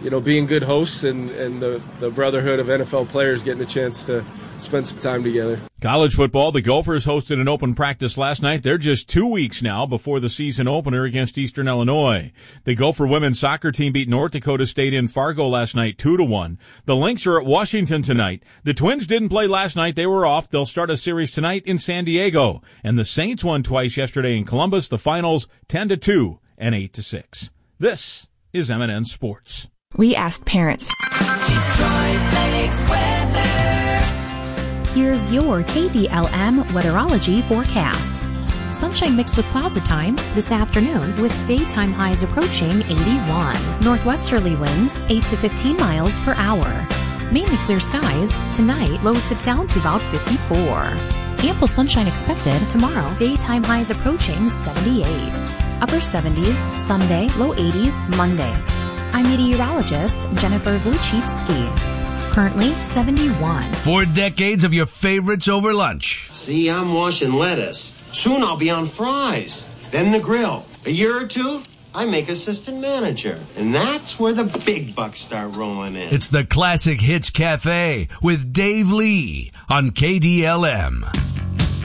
being good hosts and the brotherhood of NFL players getting a chance to spend some time together. College football, the Gophers hosted an open practice last night. They're just 2 weeks now before the season opener against Eastern Illinois. The Gopher women's soccer team beat North Dakota State in Fargo last night 2-1. The Lynx are at Washington tonight. The Twins didn't play last night. They were off. They'll start a series tonight in San Diego. And the Saints won twice yesterday in Columbus. The finals 10-2 and 8-6. This is MNN Sports. We asked parents. Detroit Lakes weather. Here's your KDLM weatherology forecast. Sunshine mixed with clouds at times this afternoon with daytime highs approaching 81. Northwesterly winds 8 to 15 miles per hour. Mainly clear skies. Tonight, lows dip down to about 54. Ample sunshine expected tomorrow. Daytime highs approaching 78. Upper 70s Sunday, low 80s Monday. I'm meteorologist Jennifer Vlichitsky. Currently 71. 4 decades of your favorites over lunch. See, I'm washing lettuce. Soon I'll be on fries. Then the grill. A year or two, I make assistant manager. And that's where the big bucks start rolling in. It's the Classic Hits Cafe with Dave Lee on KDLM.